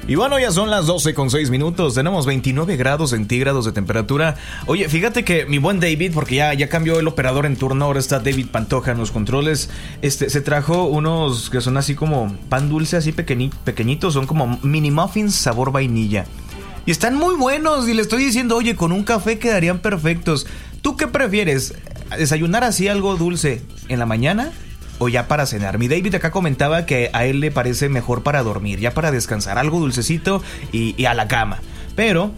Y bueno, ya son las 12:06. Tenemos 29 grados centígrados de temperatura. Oye, fíjate que mi buen David, porque ya cambió el operador en turno, ahora está David Pantoja en los controles. Se trajo unos que son así como pan dulce, así pequeñitos. Son como mini muffins sabor vainilla. Y están muy buenos. Y le estoy diciendo, oye, con un café quedarían perfectos. ¿Tú qué prefieres? ¿Desayunar así algo dulce en la mañana o ya para cenar? Mi David acá comentaba que a él le parece mejor para dormir, ya para descansar, algo dulcecito y a la cama. Pero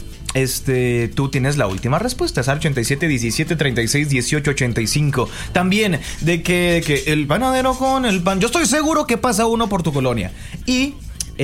tú tienes la última respuesta, es al 87 17 36 18 85. También de que el panadero con el pan. Yo estoy seguro que pasa uno por tu colonia. Y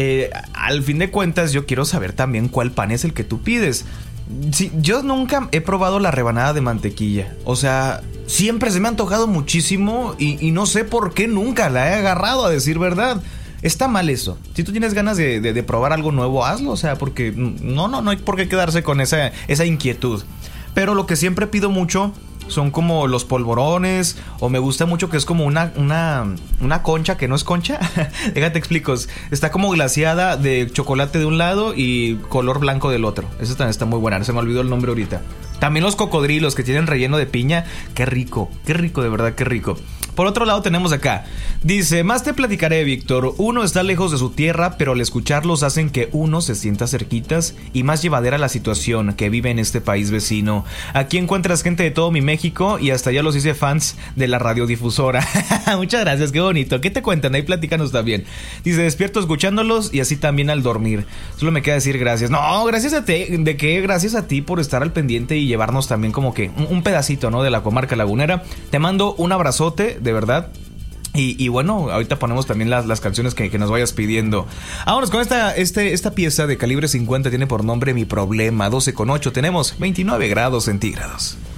al fin de cuentas yo quiero saber también cuál pan es el que tú pides. Sí, yo nunca he probado la rebanada de mantequilla. O sea, siempre se me ha antojado muchísimo y no sé por qué nunca la he agarrado, a decir verdad. Está mal eso. Si tú tienes ganas de probar algo nuevo, hazlo. O sea, porque no hay por qué quedarse con esa inquietud. Pero lo que siempre pido mucho son como los polvorones. O me gusta mucho que es como una concha que no es concha. Déjate explico. Está como glaseada de chocolate de un lado y color blanco del otro. Eso también está muy buena. Se me olvidó el nombre ahorita. También los cocodrilos que tienen relleno de piña. Qué rico, de verdad, qué rico. Por otro lado tenemos acá. Dice, más te platicaré, Víctor. Uno está lejos de su tierra, pero al escucharlos hacen que uno se sienta cerquitas y más llevadera la situación que vive en este país vecino. Aquí encuentras gente de todo mi México y hasta ya los hice fans de la radiodifusora. Muchas gracias, qué bonito. ¿Qué te cuentan? Ahí platícanos también. Dice, despierto escuchándolos y así también al dormir. Solo me queda decir gracias. No, gracias a ti. ¿De qué? Gracias a ti por estar al pendiente y llevarnos también como que un pedacito, ¿no? De la comarca lagunera. Te mando un abrazote, de verdad. Y bueno, ahorita ponemos también las canciones que nos vayas pidiendo. Vámonos con esta pieza de calibre 50. Tiene por nombre Mi Problema. 12:08. Tenemos 29 grados centígrados.